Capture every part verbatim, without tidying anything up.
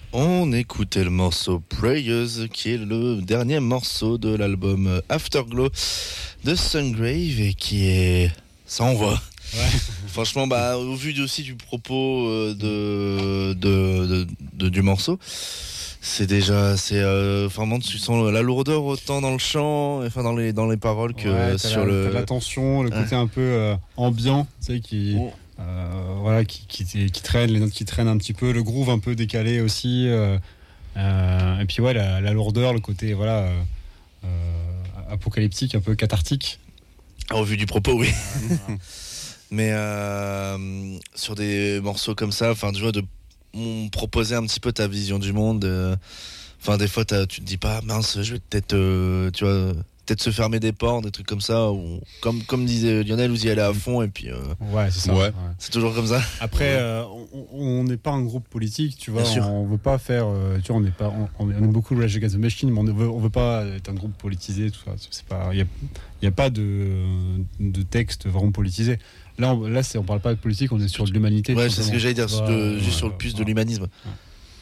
On écoutait le morceau Prayers, qui est le dernier morceau de l'album Afterglow de Sungrave et qui est... ça envoie. Ouais. Franchement, bah, au vu aussi du propos de, de, de, de du morceau, c'est déjà, c'est euh, vraiment, tu sens la lourdeur autant dans le chant, enfin dans les dans les paroles que ouais, sur la, le. T'as la tension, le côté ouais. un peu euh, ambiant, tu sais, qui, oh. euh, voilà, qui, qui, qui traîne, les notes qui traînent un petit peu, le groove un peu décalé aussi, euh, euh, et puis ouais, la, la lourdeur, le côté voilà euh, euh, apocalyptique, un peu cathartique. Au vu du propos, oui. Mais euh, sur des morceaux comme ça, enfin, tu vois, de on proposer un petit peu ta vision du monde. Enfin, euh, des fois, tu te dis pas, mince, je vais peut-être, euh, tu vois, peut-être se fermer des portes, des trucs comme ça. Ou comme comme disait Lionel, vous y allez à fond et puis. Euh, ouais, c'est ça. Ouais. Ouais. C'est toujours comme ça. Après, ouais. euh, on n'est pas un groupe politique, tu vois. On veut pas faire, euh, tu vois, on n'est pas, on, on aime beaucoup Rage Against the Machine, mais on ne veut, on veut pas être un groupe politisé, tout ça. C'est pas, il y a, il y a pas de de texte vraiment politisé. Là, on, là, c'est, on parle pas de politique, on est sur de l'humanité. Ouais, c'est ce que j'allais dire, ouais, de, juste ouais, sur le plus ouais, de l'humanisme. Ouais.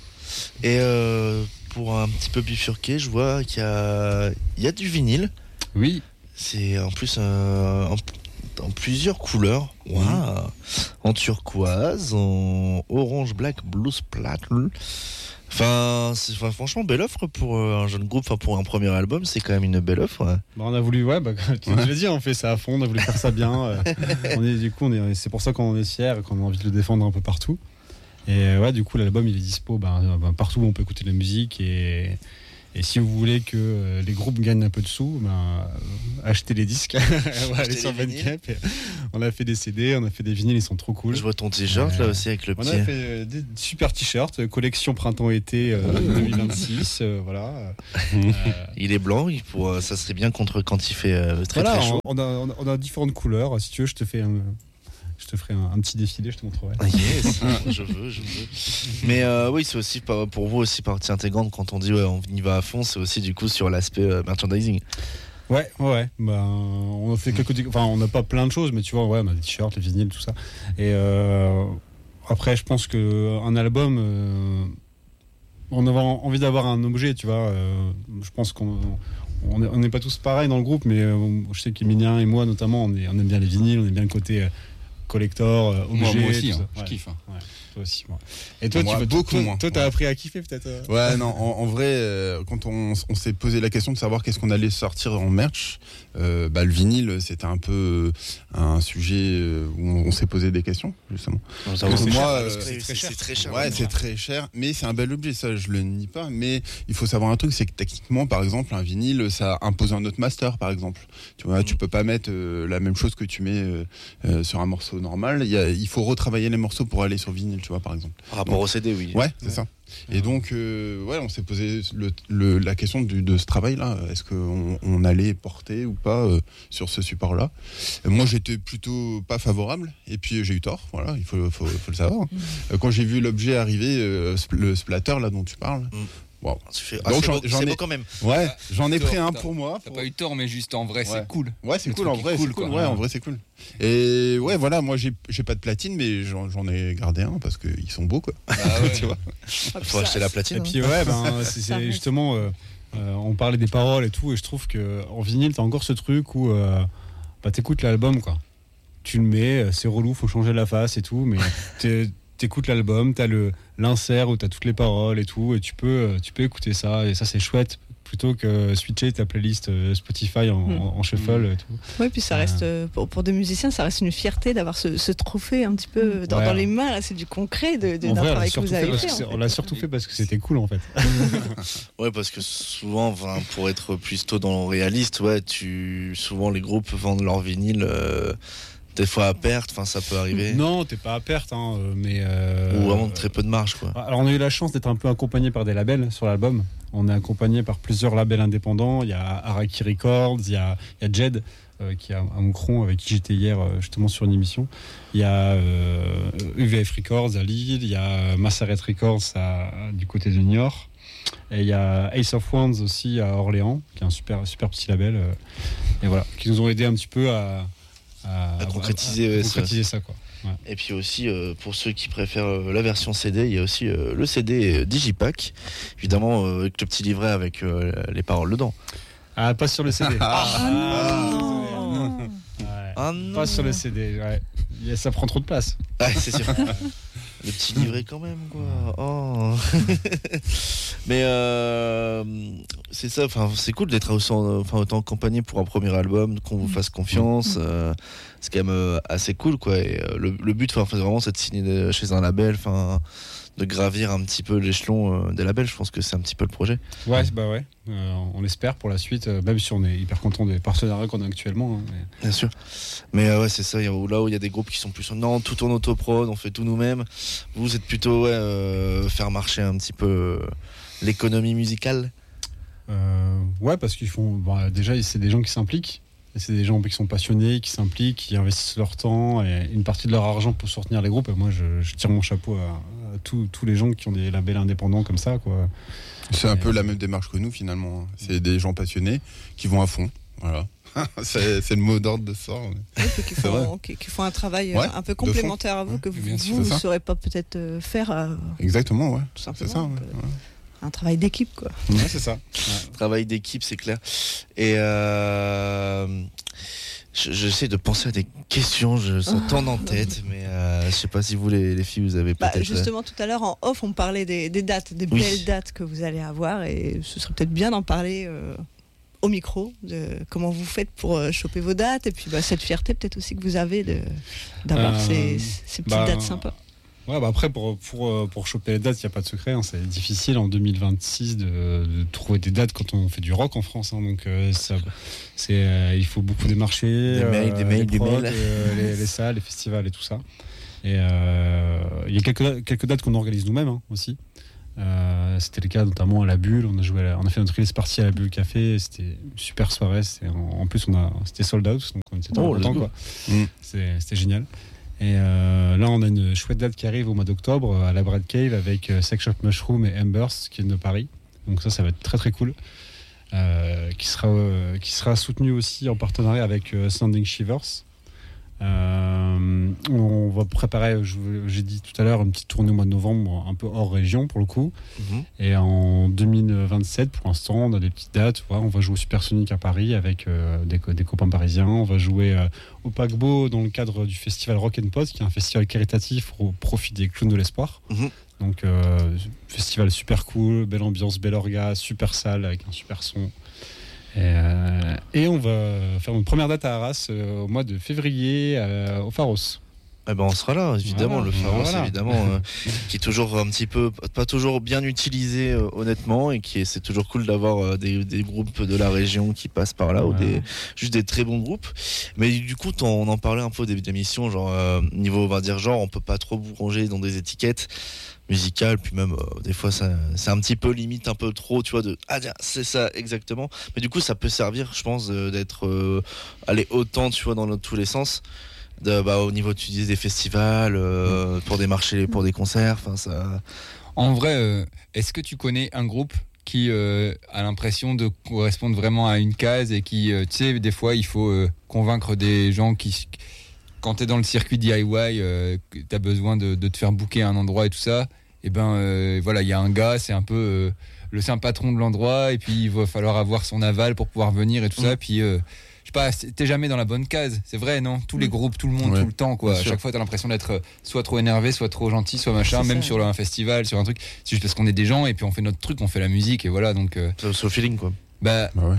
Et euh, pour un petit peu bifurquer, je vois qu'il y a, il y a du vinyle. Oui. C'est en plus euh, en, en plusieurs couleurs. Wow. Mmh. En turquoise, en orange, black, blue, splatter. Enfin, c'est, enfin, franchement, belle offre pour euh, un jeune groupe, enfin pour un premier album, c'est quand même une belle offre. Ouais. Bah, on a voulu, ouais, bah, tu ouais. l'as dit, on fait ça à fond, on a voulu faire ça bien. euh, on est, du coup, on est, c'est pour ça qu'on est fiers et qu'on a envie de le défendre un peu partout. Et ouais, du coup, l'album il est dispo bah, bah, partout où on peut écouter de la musique. Et, et si vous voulez que euh, les groupes gagnent un peu de sous, bah, euh, achetez les disques. On va aller sur Bandcamp. On a fait des C D, on a fait des vinyles, ils sont trop cool. Je vois ton t-shirt euh, là aussi avec le on petit. On a fait des super t-shirts, collection printemps-été euh, deux mille vingt-six. Euh, voilà. Euh, il est blanc, il pour, ça serait bien contre quand il fait euh, très voilà, très chaud. On a, on, a, on a différentes couleurs. Si tu veux, je te fais un. Je te ferai un, un petit défilé, je te montrerai. Yes, je veux, je veux. Mais euh, oui, c'est aussi pour vous aussi partie intégrante quand on dit ouais, on y va à fond, c'est aussi du coup sur l'aspect euh, merchandising. Ouais, ouais. Bah, on a fait quelques, enfin, on n'a pas plein de choses, mais tu vois, ouais, on a des t-shirts, les vinyles, tout ça. Et euh, après, je pense que un album, euh, on avait envie d'avoir un objet, tu vois. Euh, je pense qu'on on n'est pas tous pareils dans le groupe, mais euh, je sais qu'Emilien et moi notamment, on, est, on aime bien les vinyles, on aime bien le côté euh, collector, euh, objet. Moi, moi aussi, hein, je ouais. kiffe. Hein. Ouais, toi aussi, moi. Et toi, moi, tu veux beaucoup toi, moins. Toi, t'as ouais. appris à kiffer peut-être. Euh... Ouais, non. En, en vrai, euh, quand on, on s'est posé la question de savoir qu'est-ce qu'on allait sortir en merch, euh, bah, le vinyle, c'était un peu euh, un sujet où on, on s'est posé des questions justement. Non, ça c'est moi, euh, c'est, c'est, c'est très cher. Ouais, c'est très cher, mais c'est un bel objet, ça, je le nie pas. Mais il faut savoir un truc, c'est que techniquement, par exemple, un vinyle, ça impose un autre master, par exemple. Tu vois, mm. tu peux pas mettre euh, la même chose que tu mets euh, euh, sur un morceau normal. Il y a, il faut retravailler les morceaux pour aller sur vinyle, tu vois, par exemple. Par rapport donc, au C D, oui. Ouais, c'est ouais. ça. Et donc, euh, ouais, on s'est posé le, le, la question du, de ce travail-là. Est-ce qu'on on allait porter ou pas euh, sur ce support-là ? Moi, j'étais plutôt pas favorable, et puis j'ai eu tort. Voilà, il faut, faut, faut le savoir. Mmh. Quand j'ai vu l'objet arriver, euh, le splatter là dont tu parles. Mmh. Wow. Fais... Ah, donc c'est, j'en, beau, j'en c'est ai... beau quand même. Ouais, j'en ai tort, pris un t'as, pour moi. T'as pour... pas eu tort, mais juste en vrai, ouais. c'est cool. Ouais, c'est le cool. En vrai, cool, c'est cool. Quoi. Ouais, en vrai, c'est cool. Et ouais, voilà, moi, j'ai, j'ai pas de platine, mais j'en, j'en ai gardé un parce qu'ils sont beaux, quoi. Ah ouais. Tu vois. Il faut acheter la platine. Et puis ouais, ben c'est, c'est justement, euh, euh, on parlait des paroles et tout, et je trouve que en vinyle, t'as encore ce truc où euh, bah t'écoutes l'album, quoi. Tu le mets, c'est relou, faut changer la face et tout, mais t'écoutes l'album, t'as le l'insert où t'as toutes les paroles et tout, et tu peux tu peux écouter ça, et ça c'est chouette plutôt que switcher ta playlist Spotify en, mmh. en, en shuffle et tout. Oui, puis ça reste euh, pour, pour des musiciens, ça reste une fierté d'avoir ce, ce trophée un petit peu dans, ouais. dans les mains. Là, c'est du concret de, de, d'un vrai, travail que vous avez fait. fait on l'a surtout fait parce que c'était cool en fait. Ouais, parce que souvent, enfin, pour être plus tôt dans le réaliste, ouais, tu souvent les groupes vendent leur vinyle. Euh, Des fois à perte, enfin ça peut arriver. Non, t'es pas à perte, hein, mais euh, ou vraiment très peu de marge, quoi. Alors on a eu la chance d'être un peu accompagné par des labels sur l'album. On est accompagné par plusieurs labels indépendants. Il y a Araki Records, il y a, il y a Jed euh, qui est à Moucron avec qui j'étais hier euh, justement sur une émission. Il y a euh, U V F Records à Lille, il y a Massaret Records à, à, du côté de Niort. Et il y a Ace of Wands aussi à Orléans, qui est un super super petit label. Euh, et voilà, qui nous ont aidé un petit peu à À, à concrétiser, à, à, à concrétiser ça, quoi. Ouais. Et puis aussi, euh, pour ceux qui préfèrent euh, la version C D, il y a aussi euh, le C D Digipack, évidemment euh, avec le petit livret avec euh, les paroles dedans. Ah, pas sur le C D. Ah, ah, non. ouais. Ah non. Pas sur le C D, ouais. Ça prend trop de place. Ouais, c'est sûr. Le petit livret quand même, quoi. Oh. Mais euh, c'est ça, enfin, c'est cool d'être aussi en, enfin, autant accompagné pour un premier album, qu'on vous fasse confiance. Euh, c'est quand même euh, assez cool, quoi. Et euh, le, le but, enfin, vraiment, c'est de signer chez un label, enfin, de gravir un petit peu l'échelon euh, des labels. Je pense que c'est un petit peu le projet. Ouais, bah ouais. Euh, on espère pour la suite, euh, même si on est hyper content des partenariats qu'on a actuellement. Hein, mais... Bien sûr. Mais euh, ouais, c'est ça. Là où il y a des groupes qui sont plus non, tout en autoprod, on fait tout nous-mêmes. Vous êtes plutôt ouais, euh, faire marcher un petit peu euh, l'économie musicale. Euh, ouais, parce qu'ils font. Bah, déjà, c'est des gens qui s'impliquent. Et c'est des gens qui sont passionnés, qui s'impliquent, qui investissent leur temps et une partie de leur argent pour soutenir les groupes. Et moi, je, je tire mon chapeau à, à tous, tous les gens qui ont des labels indépendants comme ça, quoi. C'est un et peu euh... la même démarche que nous, finalement. C'est des gens passionnés qui vont à fond. Voilà. c'est, c'est le mot d'ordre de ça. Oui, qui, font, qui, qui font un travail ouais, un peu complémentaire à vous, que vous ne saurez pas peut-être faire. À... Exactement, ouais. Tout simplement. C'est ça, ouais. Ouais. Un travail d'équipe, quoi. Ouais, c'est ça. Ouais. Travail d'équipe, c'est clair. Et euh, j'essaie de penser à des questions, je ça tourne en tête, mais euh, je sais pas si vous les, les filles, vous avez peut-être. Bah, justement, tout à l'heure en off, on parlait des, des dates, des oui. belles dates que vous allez avoir, et ce serait peut-être bien d'en parler. Euh... au micro, de comment vous faites pour euh, choper vos dates, et puis bah, cette fierté peut-être aussi que vous avez de, d'avoir euh, ces, ces petites bah, dates sympas. Ouais, bah après, pour, pour, pour choper les dates, il n'y a pas de secret, hein, c'est difficile en deux mille vingt-six de, de trouver des dates quand on fait du rock en France, hein, donc euh, ça, c'est, euh, il faut beaucoup démarcher, des mails, des mails, des mails. Euh, les, les salles, les festivals et tout ça. Et euh, il y a quelques, quelques dates qu'on organise nous-mêmes hein, aussi. Euh, c'était le cas notamment à la Bulle, on a joué la, on a fait notre release party à la Bulle Café, c'était une super soirée, c'était, en, en plus on a, c'était sold out, donc on était trop oh, contents quoi. Mm. C'était, c'était génial. Et euh, là on a une chouette date qui arrive au mois d'octobre à la Brad Cave avec euh, Sex Shop Mushroom et Embers qui viennent de Paris, donc ça ça va être très très cool. Euh, qui sera euh, qui sera soutenu aussi en partenariat avec euh, Standing Shivers. Euh, on va préparer, je, j'ai dit tout à l'heure, une petite tournée au mois de novembre, un peu hors région pour le coup. Mm-hmm. Et en deux mille vingt-sept, pour l'instant, on a des petites dates. Ouais, on va jouer au Supersonic à Paris avec euh, des, des copains parisiens. On va jouer euh, au Paquebot dans le cadre du festival Rock and Pod, qui est un festival caritatif au profit des clowns de l'espoir. Mm-hmm. Donc, euh, festival super cool, belle ambiance, belle orga, super salle avec un super son. Et, euh, et on va faire une première date à Arras euh, au mois de février euh, au Pharos. Eh ben on sera là, évidemment, voilà. Le Pharos, voilà. évidemment, euh, qui est toujours un petit peu, pas toujours bien utilisé, euh, honnêtement, et qui est, c'est toujours cool d'avoir euh, des, des groupes de la région qui passent par là, voilà. ou des, juste des très bons groupes. Mais du coup, on en parlait un peu au début d'émission, genre, euh, niveau, on va dire, genre, on peut pas trop vous ranger dans des étiquettes musicales, puis même, euh, des fois, ça, c'est un petit peu limite, un peu trop, tu vois, de, ah, tiens, c'est ça, exactement. Mais du coup, ça peut servir, je pense, euh, d'être, euh, aller autant, tu vois, dans le, tous les sens. De, bah, au niveau tu dis, des festivals euh, pour des marchés, pour des concerts, enfin ça. En vrai, euh, est-ce que tu connais un groupe qui euh, a l'impression de correspondre vraiment à une case et qui, euh, tu sais, des fois il faut euh, convaincre des gens qui, quand t'es dans le circuit D I Y, euh, t'as besoin de, de te faire booker un endroit et tout ça, et ben euh, voilà, il y a un gars, c'est un peu euh, le c'est un patron de l'endroit et puis il va falloir avoir son aval pour pouvoir venir et tout mmh. ça, puis euh, je sais pas, t'es jamais dans la bonne case, c'est vrai, non? Tous les groupes, tout le monde, ouais. tout le temps, quoi. À chaque fois, t'as l'impression d'être soit trop énervé, soit trop gentil, soit machin, c'est même ça, sur un festival, sur un truc. C'est juste parce qu'on est des gens et puis on fait notre truc, on fait la musique et voilà, donc. Euh, c'est au feeling, quoi. Bah. bah ouais.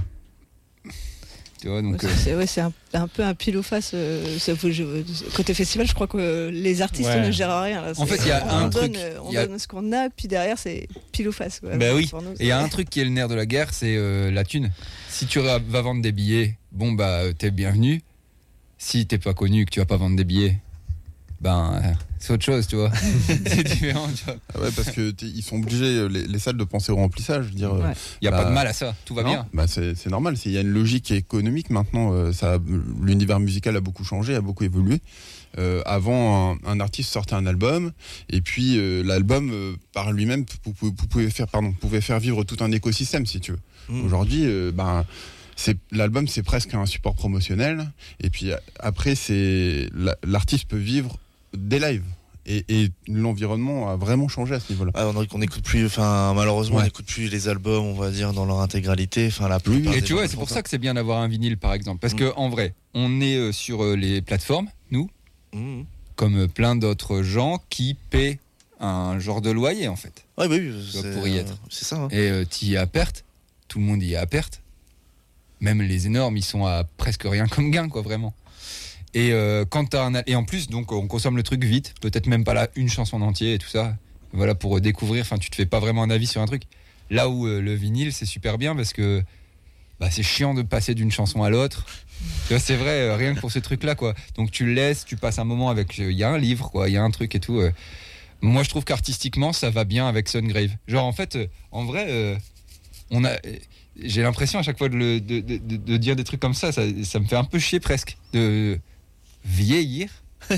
Tu vois, donc. Ouais, c'est, ouais, c'est un, un peu un pile ou face. Euh, côté festival, je crois que les artistes ouais. ne gèrent rien. Là. En fait, il y a on un donne, truc. On y a... donne ce qu'on a, puis derrière, c'est pile ou face. Quoi. Bah oui. Et il y a un truc qui est le nerf de la guerre, c'est euh, la thune. Si tu vas vendre des billets, bon bah t'es bienvenu. Si t'es pas connu, que tu vas pas vendre des billets, ben euh, c'est autre chose, tu vois. C'est différent, tu vois. Ah ouais, parce que ils sont obligés les, les salles de penser au remplissage. Je veux dire, ouais. Il y a bah, pas de mal à ça, tout va non, bien. Bah c'est, c'est normal. Il y a une logique économique maintenant. Euh, ça, l'univers musical a beaucoup changé, a beaucoup évolué. Euh, avant, un, un artiste sortait un album, et puis euh, l'album euh, par lui-même, vous, vous, vous pouvez faire, pardon, pouvait faire vivre tout un écosystème, si tu veux. Mmh. Aujourd'hui, euh, ben. C'est, l'album, c'est presque un support promotionnel. Et puis après, c'est, l'artiste peut vivre des lives. Et, et l'environnement a vraiment changé à ce niveau-là. Ah, on on n'écoute plus, enfin malheureusement Ouais. on n'écoute plus les albums, on va dire dans leur intégralité, enfin la plupart. Et des tu gens vois, le c'est font pour ça que c'est bien d'avoir un vinyle, par exemple. Parce Mm. que en vrai, on est euh, sur euh, les plateformes, nous, Mmh. comme euh, plein d'autres gens qui paient un genre de loyer, en fait. Ouais, bah oui, dois c'est, pour y euh, être. c'est ça. Hein. Et tu y es à perte. Tout le monde y est à perte. Même les énormes, ils sont à presque rien comme gain, quoi, vraiment. Et euh, quand t'as un et en plus, donc on consomme le truc vite. Peut-être même pas là une chanson en entier et tout ça. Voilà, pour euh, découvrir. Enfin, tu te fais pas vraiment un avis sur un truc. Là où euh, le vinyle, c'est super bien parce que bah, c'est chiant de passer d'une chanson à l'autre. Tu vois, c'est vrai, euh, rien que pour ce truc-là, quoi. Donc tu le laisses, tu passes un moment avec. Il y a un livre, quoi. Il y a un truc et tout. euh. Moi, je trouve qu'artistiquement, ça va bien avec Sungrave. Genre, en fait, euh, en vrai, euh, on a. J'ai l'impression à chaque fois de, le- de, de- de- de dire des trucs comme ça, ça, ça me fait un peu chier presque de vieillir,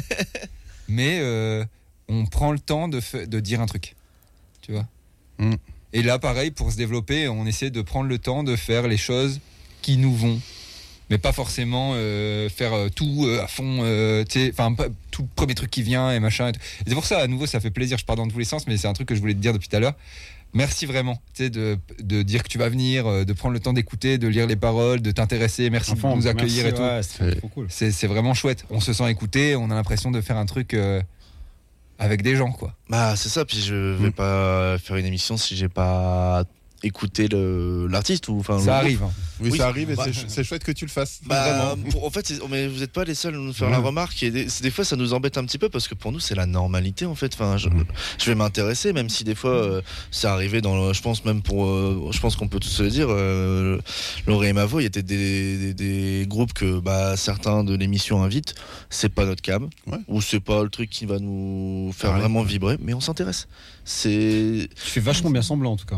mais euh, on prend le temps de, fa- de dire un truc, tu vois. Mm. Et là, pareil, pour se développer, on essaie de prendre le temps de faire les choses qui nous vont, mais pas forcément euh, faire euh, tout euh, à fond, euh, tu sais, enfin pas tout le premier truc qui vient et machin. Et, tout. Et c'est pour ça, à nouveau, ça fait plaisir. Je pars dans tous les sens, mais c'est un truc que je voulais te dire depuis tout à l'heure. Merci vraiment, tu sais, de, de dire que tu vas venir, euh, de prendre le temps d'écouter, de lire les paroles, de t'intéresser. Merci Enfin, de nous accueillir merci, et tout. ouais, c'est trop cool. C'est, c'est vraiment chouette. On se sent écouté, on a l'impression de faire un truc euh, avec des gens, quoi. Bah c'est ça, puis je vais Mm. pas faire une émission si j'ai pas écouté le, l'artiste ou enfin. le Ça groupe. arrive. hein. Oui, Oui, ça arrive et bah- c'est, ch- c'est chouette que tu le fasses. Bah, Vraiment. pour- en fait, c'est- mais vous n'êtes pas les seuls à nous faire Ouais. la remarque. Et des, c'est- des fois, ça nous embête un petit peu parce que pour nous, c'est la normalité en fait. Enfin, je, Mhm. je vais m'intéresser, même si des fois, euh, c'est arrivé dans. le- je pense même pour. euh, je pense qu'on peut tous se le dire. Euh, Laurie et Mavo, il y était des, des, des groupes que bah, certains de l'émission invitent. C'est pas notre cam, Ouais. ou c'est pas le truc qui va nous faire Ah ouais. vraiment vibrer, mais on s'intéresse. C'est. Tu fais vachement bien semblant en tout cas.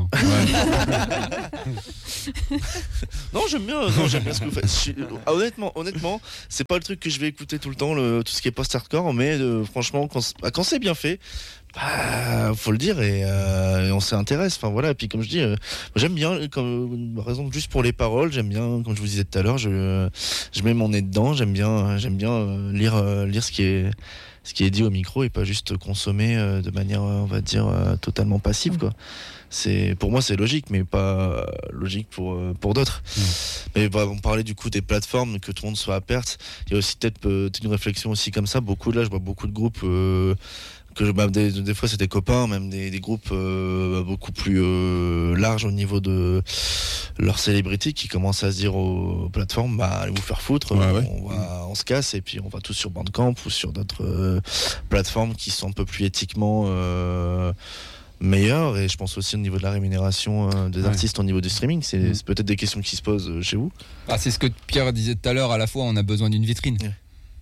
Non, j'aime bien, non, j'aime bien ce que vous faites. Je suis- ah, honnêtement, honnêtement, c'est pas le truc que je vais écouter tout le temps, le, tout ce qui est post-hardcore, mais euh, franchement, quand, c'est- bah, quand c'est bien fait, bah, faut le dire et, euh, et on s'intéresse. Enfin voilà, et puis comme je dis, euh, j'aime bien, comme, par exemple, juste pour les paroles, j'aime bien, comme je vous disais tout à l'heure, je, je mets mon nez dedans, j'aime bien, j'aime bien euh, lire, euh, lire ce qui est. Ce qui est dit au micro et pas juste consommer euh, de manière, euh, on va dire, euh, totalement passive, quoi. C'est, pour moi, c'est logique, mais pas euh, logique pour, euh, pour d'autres. Mm. Mais bah, on parlait du coup des plateformes, que tout le monde soit à perte. Il y a aussi peut-être euh, une réflexion aussi comme ça. Beaucoup là, je vois beaucoup de groupes euh, que je, bah, des, des fois c'est des copains, même des, des groupes euh, beaucoup plus euh, larges au niveau de leur célébrité qui commencent à se dire aux plateformes, bah allez vous faire foutre, Ouais, on, ouais. va, on se casse et puis on va tous sur Bandcamp ou sur d'autres euh, plateformes qui sont un peu plus éthiquement euh, meilleures. Et je pense aussi au niveau de la rémunération euh, des Ouais. artistes au niveau du streaming, c'est, Mm. c'est peut-être des questions qui se posent euh, chez vous. Ah, c'est ce que Pierre disait tout à l'heure. À la fois, on a besoin d'une vitrine. Ouais.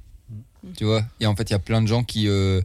Tu vois. Et en fait, il y a plein de gens qui euh,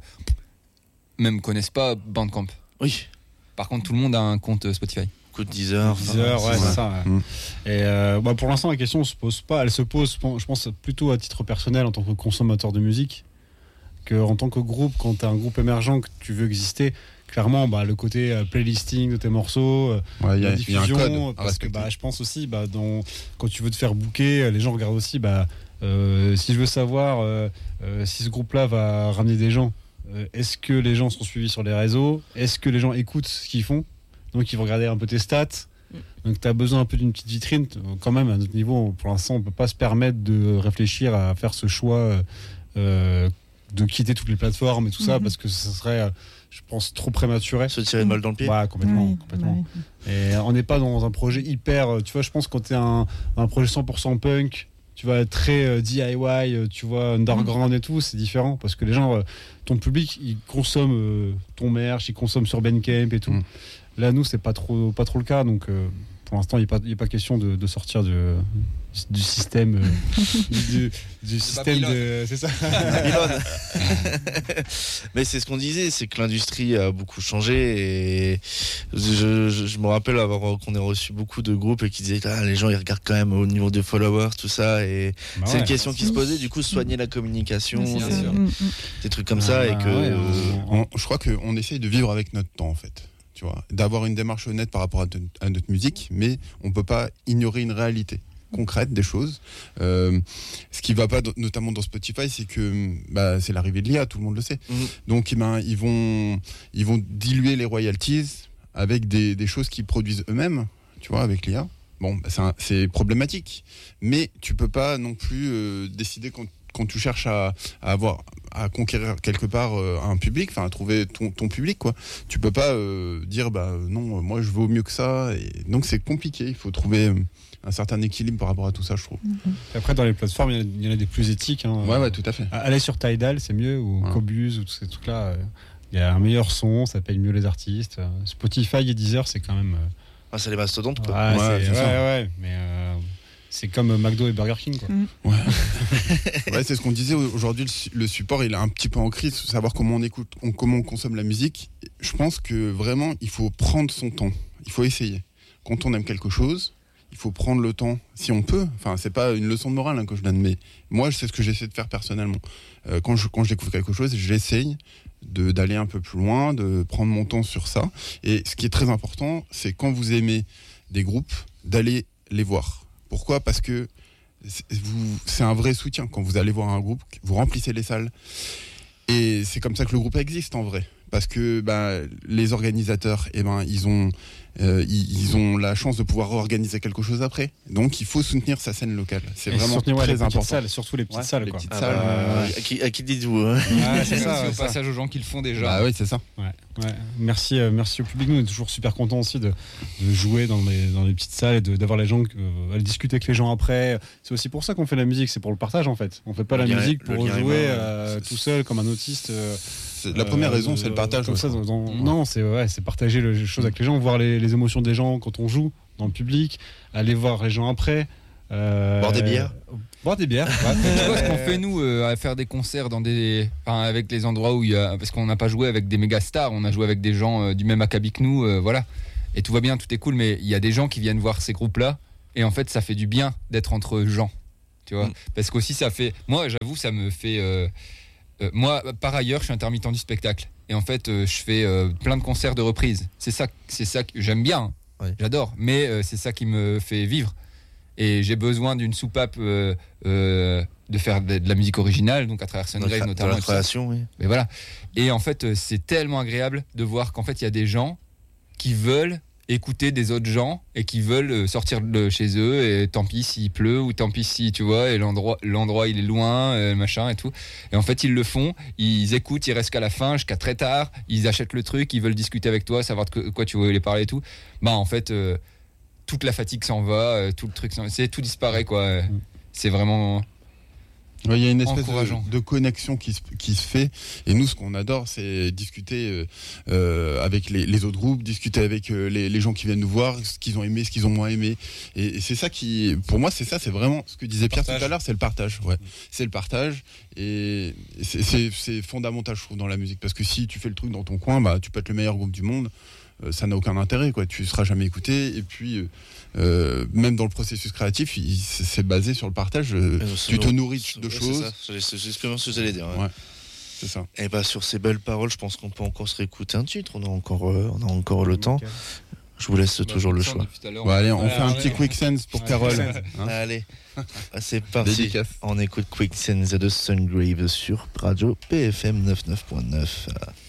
même connaissent pas Bandcamp. Oui. Par contre, tout le monde a un compte Spotify. Coup de Deezer. Deezer, enfin, ouais, c'est- c'est ça. ouais. Mm. Et euh, bah, pour l'instant, la question se pose pas. Elle se pose, je pense, plutôt à titre personnel en tant que consommateur de musique, que en tant que groupe, quand tu es un groupe émergent que tu veux exister. Clairement, bah, le côté euh, playlisting de tes morceaux, euh, Ouais, il y a, la il y a un diffusion, code à parce que respecter. bah, je pense aussi, bah, dans, quand tu veux te faire booker, les gens regardent aussi, bah, euh, si je veux savoir euh, euh, si ce groupe-là va ramener des gens, euh, est-ce que les gens sont suivis sur les réseaux, est-ce que les gens écoutent ce qu'ils font, donc ils vont regarder un peu tes stats. Donc tu as besoin un peu d'une petite vitrine. Quand même, à notre niveau, pour l'instant, on ne peut pas se permettre de réfléchir à faire ce choix euh, de quitter toutes les plateformes et tout ça, Mhm. parce que ce serait, euh, je pense, trop prématuré. Se tirer une balle dans le pied. Ouais, complètement. Oui, complètement. ouais. Et on n'est pas dans un projet hyper. euh, Tu vois, je pense que quand tu es un, un projet cent pour cent punk, tu vois, très euh, D I Y, euh, tu vois, underground et tout, c'est différent parce que les gens, euh, ton public, ils consomment euh, ton merch, ils consomment sur Bandcamp et tout. Mm. Là, nous, c'est pas trop, pas trop le cas, donc euh, pour l'instant, il n'est pas, il est pas question de, de sortir de, du système, euh, du, du système Babylone. de. C'est ça. Babylone. Mais c'est ce qu'on disait, c'est que l'industrie a beaucoup changé et je, je- je me rappelle avoir qu'on ait reçu beaucoup de groupes et qui disaient ah, les gens ils regardent quand même au niveau des followers tout ça et Bah c'est ouais. une question qui se posait du coup soigner la communication, Ouais, c'est bien ça. sûr. Mm, mm. des trucs comme Ah, ça et bah que ouais, euh, on- On- je crois qu'on essaye de vivre avec notre temps en fait, tu vois, d'avoir une démarche honnête par rapport à, de- à notre musique, mais on peut pas ignorer une réalité. concrètes, des choses. Euh, ce qui va pas, notamment dans Spotify, c'est que bah, c'est l'arrivée de l'I A, tout le monde le sait. Mmh. Donc eh ben, ils, vont, ils vont diluer les royalties avec des, des choses qu'ils produisent eux-mêmes, tu vois, avec l'I A. Bon, bah, c'est, un, c'est problématique. Mais tu peux pas non plus euh, décider quand, quand tu cherches à, à avoir... à conquérir quelque part euh, un public, enfin à trouver ton, ton public, quoi. Tu peux pas euh, dire bah non, moi je vaux mieux que ça. Et donc c'est compliqué. Il faut trouver euh, un certain équilibre par rapport à tout ça, je trouve. Mm-hmm. Après, dans les plateformes, il y, y en a des plus éthiques. Hein. Ouais, ouais, tout à fait. Aller sur Tidal, c'est mieux, ou ouais. Qobuz, ou tous ces trucs-là. Il y a un meilleur son, ça paye mieux les artistes. Spotify et Deezer, c'est quand même. Ah, c'est les mastodontes, quoi. Ouais, ouais, c'est, c'est ouais, ouais, mais. Euh... C'est comme McDo et Burger King, quoi. Mmh. Ouais. Ouais, c'est ce qu'on disait aujourd'hui. Le support, il est un petit peu en crise. Savoir comment on écoute, on, comment on consomme la musique. Je pense que vraiment, il faut prendre son temps. Il faut essayer. Quand on aime quelque chose, il faut prendre le temps, si on peut. Enfin, c'est pas une leçon de morale hein, que je donne, mais moi, c'est ce que j'essaie de faire personnellement. Euh, quand je quand je découvre quelque chose, j'essaye de d'aller un peu plus loin, de prendre mon temps sur ça. Et ce qui est très important, c'est quand vous aimez des groupes, d'aller les voir. Pourquoi ? Parce que c'est, vous, c'est un vrai soutien. Quand vous allez voir un groupe, vous remplissez les salles. Et c'est comme ça que le groupe existe en vrai. Parce que bah, les organisateurs, eh ben, ils, ont, euh, ils, ils ont la chance de pouvoir organiser quelque chose après. Donc il faut soutenir sa scène locale. C'est et vraiment soutenir, ouais, très les important. Salles, surtout les petites ouais, salles. Les quoi. petites ah salles. Bah, euh, à, qui, à qui dites-vous hein ah, c'est ça, c'est au ça. passage aux gens qui le font déjà. Bah oui, c'est ça. Ouais, ouais. Merci, euh, merci au public. Nous, on est toujours super contents aussi de, de jouer dans les, dans les petites salles et de, d'avoir les gens, euh, aller discuter avec les gens après. C'est aussi pour ça qu'on fait la musique, c'est pour le partage en fait. On fait pas le la lien, musique pour jouer humain, euh, tout seul comme un autiste. Euh, c'est, la première euh, raison, c'est le partage. Comme ouais. ça, dans, dans, ouais. Non, c'est, ouais, c'est partager les choses avec les gens, voir les, les émotions des gens quand on joue dans le public, aller voir les gens après. Euh, boire des bières. Boire des bières. Ouais, tu vois ce qu'on fait nous euh, à faire des concerts dans des, enfin, avec les endroits où il y a, parce qu'on n'a pas joué avec des méga stars, on a joué avec des gens euh, du même acabit que nous, euh, voilà. Et tout va bien, tout est cool, mais il y a des gens qui viennent voir ces groupes-là, et en fait, ça fait du bien d'être entre gens, tu vois. Mm. Parce qu'aussi, ça fait, moi, j'avoue, ça me fait, euh, euh, moi, par ailleurs, je suis intermittent du spectacle, et en fait, euh, je fais euh, plein de concerts de reprise. C'est ça, c'est ça que j'aime bien, ouais. J'adore, mais euh, c'est ça qui me fait vivre. Et j'ai besoin d'une soupape euh, euh, de faire de, de la musique originale, donc à travers Sungrave cra- notamment. De la création, oui. Mais voilà. Et en fait, c'est tellement agréable de voir qu'en fait, il y a des gens qui veulent écouter des autres gens et qui veulent sortir de chez eux, et tant pis s'il pleut ou tant pis si, tu vois, et l'endroit, l'endroit il est loin, euh, machin et tout. Et en fait, ils le font, ils écoutent, ils restent jusqu'à la fin, jusqu'à très tard, ils achètent le truc, ils veulent discuter avec toi, savoir de quoi tu veux les parler et tout. Bah, en fait. Euh, toute la fatigue s'en va, euh, tout le truc, c'est, tout disparaît, quoi. Mm. C'est vraiment. Il ouais, y a une espèce de, de connexion qui se, qui se fait. Et nous, ce qu'on adore, c'est discuter euh, euh, avec les, les autres groupes, discuter avec euh, les, les gens qui viennent nous voir, ce qu'ils ont aimé, ce qu'ils ont moins aimé. Et, et c'est ça qui, pour moi, c'est ça, c'est vraiment ce que disait Pierre partage. Tout à l'heure, c'est le partage. Ouais. Mm. C'est le partage. Et c'est, c'est, c'est fondamental, je trouve, dans la musique. Parce que si tu fais le truc dans ton coin, bah, tu peux être le meilleur groupe du monde. Euh, ça n'a aucun intérêt, quoi. Tu seras jamais écouté. Et puis, euh, euh, même dans le processus créatif, il, c'est basé sur le partage. Euh, tu te nourris de ouais, choses. C'est, c'est, c'est exactement ce que j'allais dire. Ouais. Ouais, c'est ça. Et bah sur ces belles paroles, je pense qu'on peut encore se réécouter un titre. On a encore, euh, on a encore le temps. Je vous laisse bah, toujours le choix. Bon, allez, on ouais, fait un ouais, petit ouais. Quick Sense pour ouais, Carole. Hein allez, c'est parti. Dédicace. On écoute Quick Sense de Sungrave sur Radio P F M quatre-vingt-neuf point neuf.